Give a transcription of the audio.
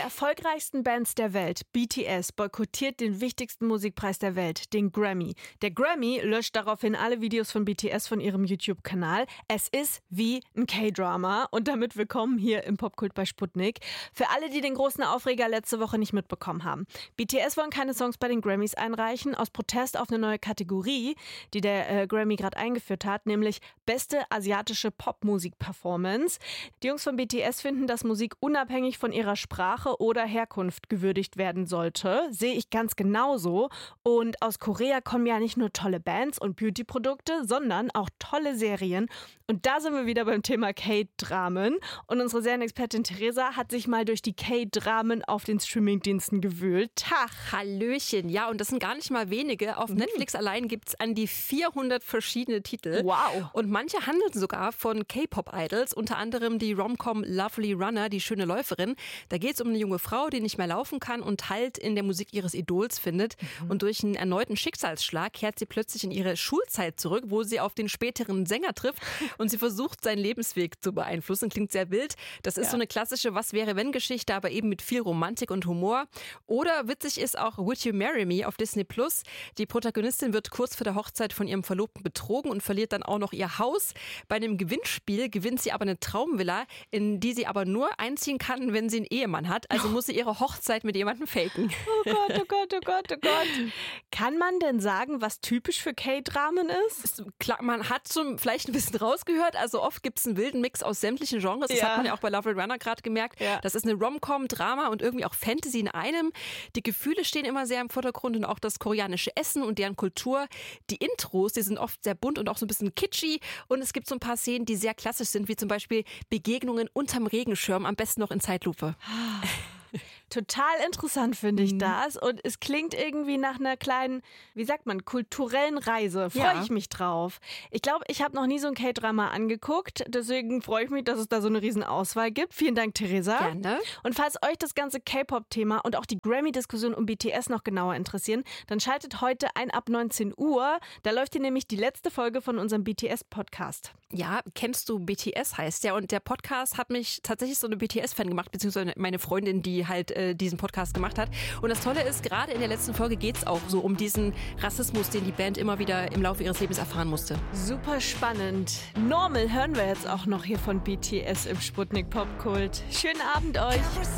erfolgreichsten Bands der Welt, BTS, boykottiert den wichtigsten Musikpreis der Welt, den Grammy. Der Grammy löscht daraufhin alle Videos von BTS von ihrem YouTube-Kanal. Es ist wie ein K-Drama und damit willkommen hier im Popkult bei Sputnik. Für alle, die den großen Aufreger letzte Woche nicht mitbekommen haben. BTS wollen keine Songs bei den Grammys einreichen, aus Protest auf eine neue Kategorie, die der Grammy gerade eingeführt hat, nämlich beste asiatische Popmusik-Performance. Die Jungs von BTS finden, dass Musik unabhängig von ihrer Sprache oder Herkunft gewürdigt werden sollte. Sehe ich ganz genauso. Und aus Korea kommen ja nicht nur tolle Bands und Beauty-Produkte, sondern auch tolle Serien. Und da sind wir wieder beim Thema K-Dramen. Und unsere Serienexpertin Theresa hat sich mal durch die K-Dramen auf den Streamingdiensten gewühlt. Tag! Hallöchen. Ja, und das sind gar nicht mal wenige. Auf Netflix allein gibt es an die 400 verschiedene Titel. Wow! Und manche handeln sogar von K-Pop-Idols, unter anderem die Rom-Com Lovely Runner, die schöne Läuferin. Da geht es um eine junge Frau, die nicht mehr laufen kann und Halt in der Musik ihres Idols findet. Und durch einen erneuten Schicksalsschlag kehrt sie plötzlich in ihre Schulzeit zurück, wo sie auf den späteren Sänger trifft und sie versucht, seinen Lebensweg zu beeinflussen. Klingt sehr wild. Das ist so eine klassische Was-wäre-wenn-Geschichte, aber eben mit viel Romantik und Humor. Oder witzig ist auch Would You Marry Me auf Disney+. Die Protagonistin wird kurz vor der Hochzeit von ihrem Verlobten betrogen und verliert dann auch noch ihr Haus. Bei einem Gewinnspiel gewinnt sie aber eine Traumvilla, in die sie aber nur einziehen kann, wenn sie einen Ehemann hat. Also muss sie ihre Hochzeit mit jemandem faken. Oh Gott, oh Gott, oh Gott, oh Gott. Kann man denn sagen, was typisch für K-Dramen ist? Klar, man hat schon vielleicht ein bisschen rausgehört. Also oft gibt es einen wilden Mix aus sämtlichen Genres. Das hat man ja auch bei Lovely Runner gerade gemerkt. Ja. Das ist eine Rom-Com, Drama und irgendwie auch Fantasy in einem. Die Gefühle stehen immer sehr im Vordergrund und auch das koreanische Essen und deren Kultur. Die Intros, die sind oft sehr bunt und auch so ein bisschen kitschy. Und es gibt so ein paar Szenen, die sehr klassisch sind, wie zum Beispiel Begegnungen unterm Regenschirm, am besten noch in Zeitlupe. Total interessant finde ich das und es klingt irgendwie nach einer kleinen, wie sagt man, kulturellen Reise. Freue ich mich drauf. Ich glaube, ich habe noch nie so ein K-Drama angeguckt, deswegen freue ich mich, dass es da so eine riesen Auswahl gibt. Vielen Dank, Theresa. Gerne. Und falls euch das ganze K-Pop-Thema und auch die Grammy-Diskussion um BTS noch genauer interessieren, dann schaltet heute ein ab 19 Uhr. Da läuft hier nämlich die letzte Folge von unserem BTS-Podcast. Ja, kennst du BTS heißt der und der Podcast hat mich tatsächlich so eine BTS-Fan gemacht, beziehungsweise meine Freundin, die halt diesen Podcast gemacht hat. Und das Tolle ist, gerade in der letzten Folge geht es auch so um diesen Rassismus, den die Band immer wieder im Laufe ihres Lebens erfahren musste. Super spannend. Normal hören wir jetzt auch noch hier von BTS im Sputnik Popkult. Schönen Abend euch.